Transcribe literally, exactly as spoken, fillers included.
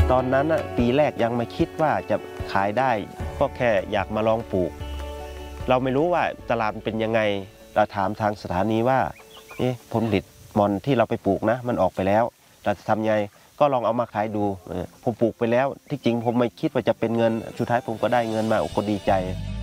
ตอนนั้นปีแรกยังไม่คิดว่าจะขายได้ก็แค่อยากมาลองปลูกเราไม่รู้ว่าตลาดเป็นยังไงเราถามทางสถานีว่าเอ๊ะผลผลิตหม่อนที่เราไปปลูกนะมันออกไปแล้วเราจะทำไงก็ลองเอามาขายดูผมปลูกไปแล้วที่จริงผมไม่คิดว่าจะเป็นเงินสุดท้ายผมก็ได้เงินมาก็ดีใจ